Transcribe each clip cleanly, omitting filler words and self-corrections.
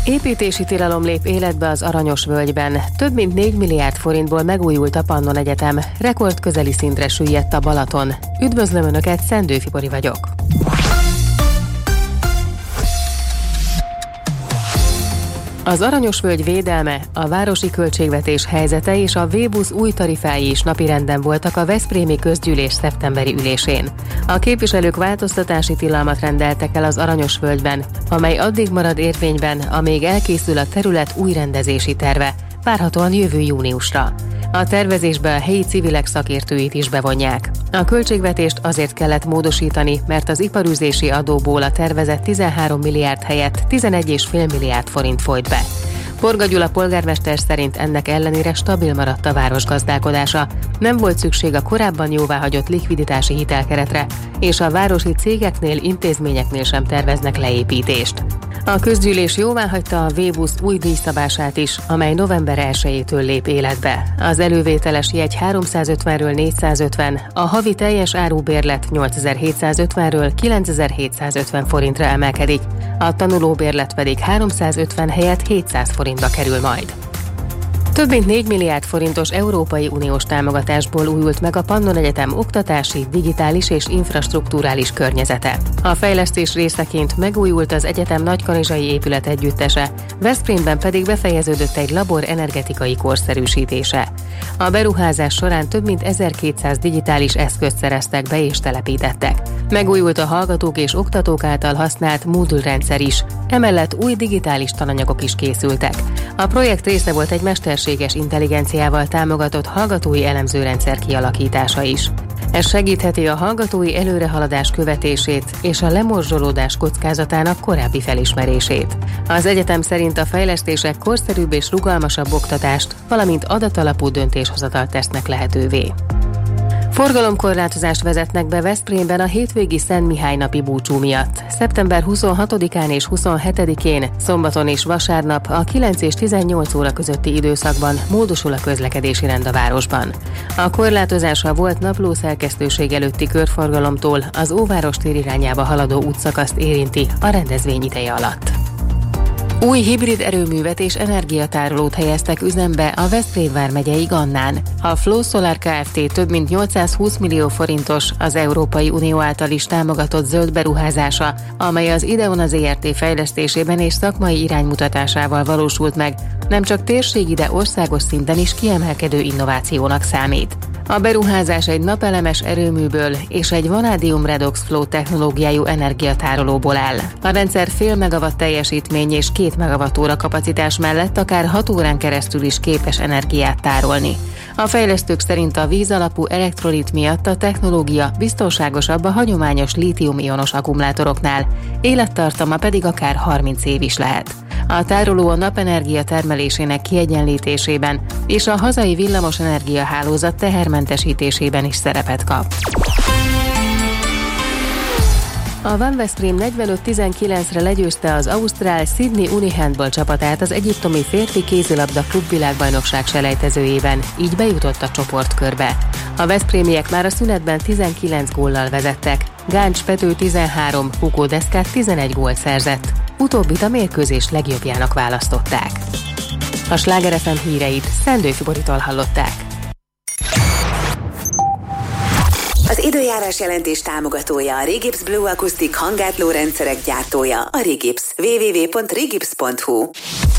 Építési tilalom lép életbe az Aranyos-völgyben. Több mint 4 milliárd forintból megújult a Pannon Egyetem. Rekordközeli szintre süllyedt a Balaton. Üdvözlöm Önöket, Szendő Fibori vagyok. Az Aranyos-völgy védelme, a városi költségvetés helyzete és a V-busz új tarifái is napirenden voltak a veszprémi közgyűlés szeptemberi ülésén. A képviselők változtatási tilalmat rendeltek el az Aranyos-völgyben, amely addig marad érvényben, amíg elkészül a terület új rendezési terve, várhatóan jövő júniusra. A tervezésbe a helyi civilek szakértőit is bevonják. A költségvetést azért kellett módosítani, mert az iparűzési adóból a tervezett 13 milliárd helyett 11,5 milliárd forint folyt be. Porga Gyula polgármester szerint ennek ellenére stabil maradt a város gazdálkodása. Nem volt szükség a korábban jóváhagyott likviditási hitelkeretre, és a városi cégeknél, intézményeknél sem terveznek leépítést. A közgyűlés jóváhagyta a V-busz új díjszabását is, amely november 1-től lép életbe. Az elővételes jegy 350-ről 450, a havi teljes árubérlet 8750-ről 9750 forintra emelkedik, a tanulóbérlet pedig 350 helyett 700 forintba kerül majd. Több mint 4 milliárd forintos Európai Uniós támogatásból újult meg a Pannon Egyetem oktatási, digitális és infrastrukturális környezete. A fejlesztés részeként megújult az egyetem nagykanizsai épület együttese, Veszprémben pedig befejeződött egy labor energetikai korszerűsítése. A beruházás során több mint 1200 digitális eszközt szereztek be és telepítettek. Megújult a hallgatók és oktatók által használt Moodle rendszer is, emellett új digitális tananyagok is készültek. A projekt része volt egy mesterséges intelligenciával támogatott hallgatói elemzőrendszer kialakítása is. Ez segítheti a hallgatói előrehaladás követését és a lemorzsolódás kockázatának korábbi felismerését. Az egyetem szerint a fejlesztések korszerűbb és rugalmasabb oktatást, valamint adatalapú döntéshozatalt tesznek lehetővé. Forgalomkorlátozást vezetnek be Veszprémben a hétvégi Szent Mihály napi búcsú miatt. Szeptember 26-án és 27-én, szombaton és vasárnap a 9 és 18 óra közötti időszakban módosul a közlekedési rend a városban. A korlátozás a volt naplószerkesztőség előtti körforgalomtól az Óváros tér irányába haladó útszakaszt érinti a rendezvény ideje alatt. Új hibrid erőművet és energiatárolót helyeztek üzembe a Veszprém vármegyei Gannán. A Flow Solar Kft. Több mint 820 millió forintos az Európai Unió által is támogatott zöld beruházása, amely az Ideon Zrt. Fejlesztésében és szakmai iránymutatásával valósult meg, nem csak térségi, de országos szinten is kiemelkedő innovációnak számít. A beruházás egy napelemes erőműből és egy vanádium redox flow technológiájú energiatárolóból áll. A rendszer fél megawatt teljesítmény és 2 megawattóra kapacitás mellett akár 6 órán keresztül is képes energiát tárolni. A fejlesztők szerint a víz alapú elektrolit miatt a technológia biztonságosabb a hagyományos lítium-ionos akkumulátoroknál, élettartama pedig akár 30 év is lehet. A tároló a napenergia termelésének kiegyenlítésében és a hazai villamosenergia hálózat tehermentesítésében is szerepet kap. A Van Veszprém 45-19-re legyőzte az ausztrál Sydney Uni Handball csapatát az egyiptomi férfi kézilabda klubvilágbajnokság selejtezőjében, így bejutott a csoportkörbe. A veszprémiek már a szünetben 19 góllal vezettek, Gáncs Pető 13, Kukó Deszkát 11 gólt szerzett. Utóbbit a mérkőzés legjobbjának választották. A Sláger FM híreit Szendő Fiboritól hallották. Az időjárás jelentés támogatója a Regips Blue Acoustic hangátló rendszerek gyártója, a Regips. www.regips.hu.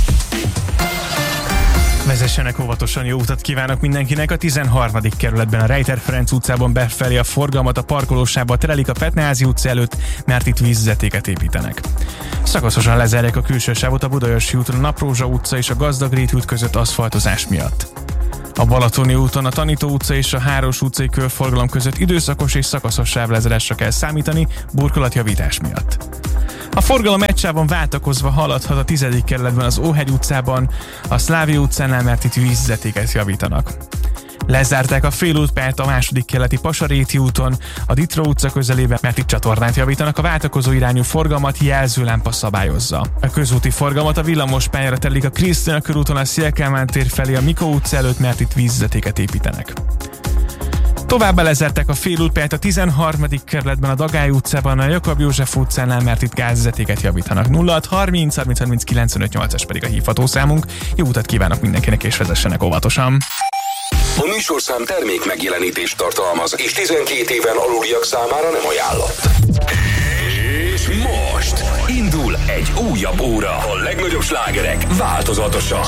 Vezessenek óvatosan, jó utat kívánok mindenkinek! A 13. kerületben a Rejter Ferenc utcában befelé a forgalmat a parkolósávba terelik a Petneházy utca előtt, mert itt vízvezetéket építenek. Szakaszosan lezárják a külső sávot a Budaörsi úton, a Naprózsa utca és a Gazdagréti út között aszfaltozás miatt. A Balatoni úton a Tanító utca és a Háros utcai körforgalom között időszakos és szakaszos sávlezárásra kell számítani burkolatjavítás miatt. A forgalom egy sávon váltakozva haladhat a 10. kerületben az Óhegy utcában, a Szlávia utcánál, mert itt vízvezetéket javítanak. Lezárták a félútpályát a 2. kerületi Pasaréti úton, a Ditra utca közelében, mert itt csatornát javítanak, a váltakozó irányú forgalmat jelzőlámpa szabályozza. A közúti forgalmat a villamospályára terelik a Krisztina körúton a Széll Kálmán tér felé a Mikó utca előtt, mert itt vízvezetéket építenek. Továbbá lezertek a félútpályát a 13. kerületben a Dagály utcában, a Jakab József utcánál, mert itt gázvezetéket javítanak. 0630 30 30 95 8-as pedig a hívható számunk. Jó utat kívánok mindenkinek, és vezessenek óvatosan! A műsorszám termék megjelenítést tartalmaz, és 12 éven aluliak számára nem ajánlott. És most indul egy újabb óra. A legnagyobb slágerek változatosan.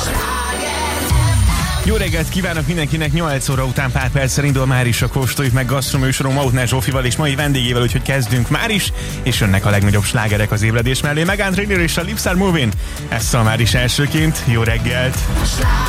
Jó reggelt kívánok mindenkinek, 8 óra után pár perccel indul már is a Kóstoljuk meg gasztroműsorom Mautner Zsófival és mai vendégével, úgyhogy kezdünk már is, és jönnek a legnagyobb slágerek az ébredés mellé. Megán Trainer és a Lips Are Moving, ezt szól már is elsőként. Jó reggelt!